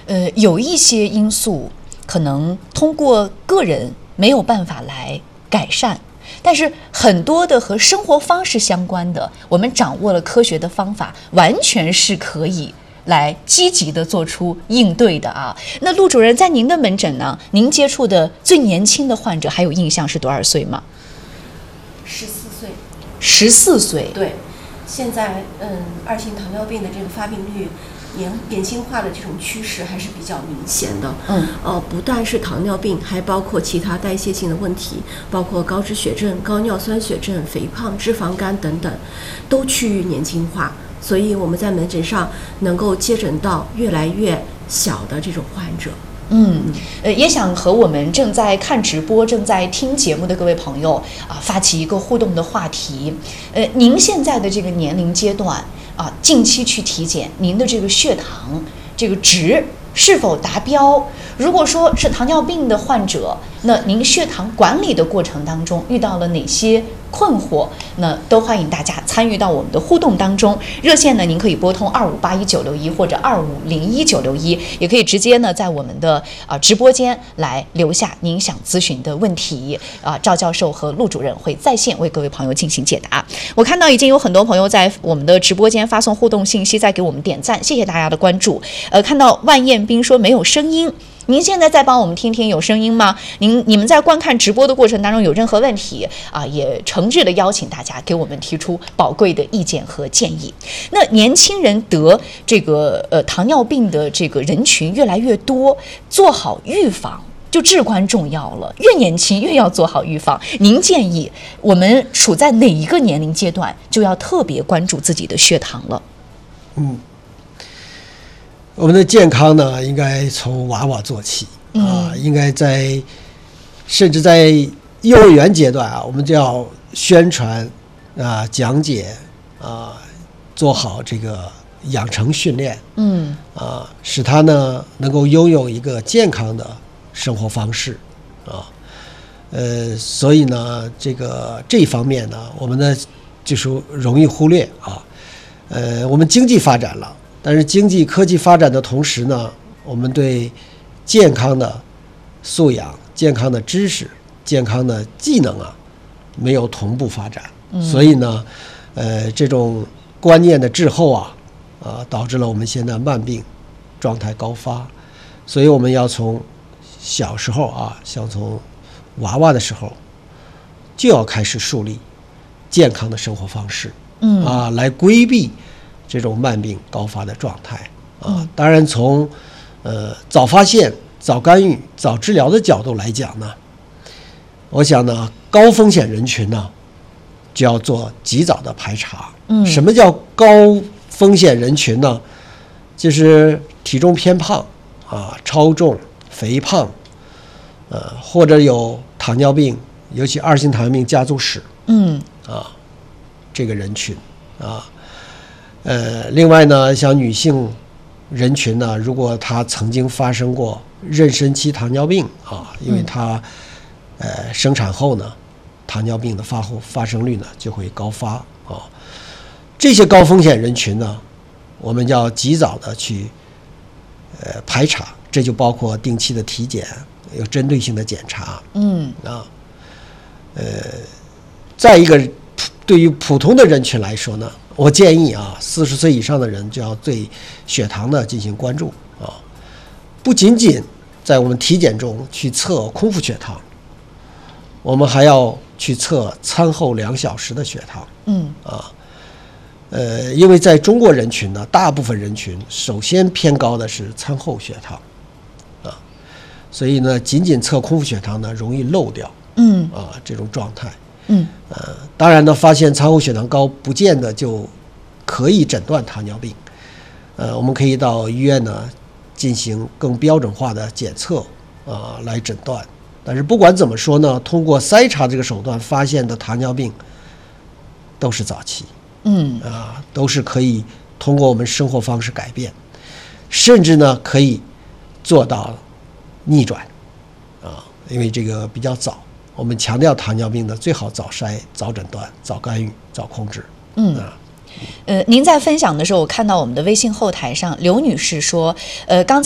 有一些因素可能通过个人没有办法来改善，但是很多的和生活方式相关的，我们掌握了科学的方法，完全是可以来积极的做出应对的啊。那陆主任，在您的门诊呢，您接触的最年轻的患者还有印象是多少岁吗 ？14岁。 14岁。 对，现在二型糖尿病的这个发病率年轻化的这种趋势还是比较明显的。不但是糖尿病，还包括其他代谢性的问题，包括高脂血症、高尿酸血症、肥胖、脂肪肝等等，都趋于年轻化。所以我们在门诊上能够接诊到越来越小的这种患者。 也想和我们正在看直播、正在听节目的各位朋友发起一个互动的话题。您现在的这个年龄阶段近期去体检，您的这个血糖这个值是否达标？如果说是糖尿病的患者，那您血糖管理的过程当中遇到了哪些困惑？那都欢迎大家参与到我们的互动当中。热线呢，您可以拨通2581-961或者2501-961，也可以直接呢在我们的直播间来留下您想咨询的问题赵教授和陆主任会在线为各位朋友进行解答。我看到已经有很多朋友在我们的直播间发送互动信息，在给我们点赞，谢谢大家的关注。看到万艳斌说没有声音，您现在再帮我们听听有声音吗？你们在观看直播的过程当中有任何问题也诚挚的邀请大家给我们提出宝贵的意见和建议。那年轻人得这个糖尿病的这个人群越来越多，做好预防就至关重要了，越年轻越要做好预防。您建议我们处在哪一个年龄阶段就要特别关注自己的血糖了？ 我们的健康呢，应该从娃娃做起应该甚至在幼儿园阶段我们就要宣传讲解做好这个养成训练，使他呢能够拥有一个健康的生活方式所以呢，这一方面呢，我们呢就是容易忽略我们经济发展了。但是经济科技发展的同时呢，我们对健康的素养、健康的知识、健康的技能没有同步发展，所以呢，这种观念的滞后导致了我们现在慢病状态高发。所以我们要从小时候像从娃娃的时候就要开始树立健康的生活方式，来规避这种慢病高发的状态当然从早发现、早干预、早治疗的角度来讲呢，我想呢，高风险人群呢就要做及早的排查。什么叫高风险人群呢？就是体重偏胖超重、肥胖或者有糖尿病，尤其2型糖尿病家族史这个人群另外呢，像女性人群呢，如果她曾经发生过妊娠期糖尿病因为她生产后呢，糖尿病的发生率呢就会高发这些高风险人群呢，我们要及早的去排查，这就包括定期的体检，有针对性的检查。再一个，对于普通的人群来说呢，我建议40岁以上的人就要对血糖呢进行关注不仅仅在我们体检中去测空腹血糖，我们还要去测餐后2小时的血糖。因为在中国人群呢，大部分人群首先偏高的是餐后血糖所以呢，仅仅测空腹血糖呢，容易漏掉这种状态。当然呢，发现餐后血糖高不见得就可以诊断糖尿病。我们可以到医院呢进行更标准化的检测来诊断。但是不管怎么说呢，通过筛查这个手段发现的糖尿病都是早期，都是可以通过我们生活方式改变，甚至呢可以做到逆转因为这个比较早。我们强调糖尿病的最好早筛、早诊断、早干预、早控制。 您在分享的时候，我看到我们的微信后台上刘女士说，刚才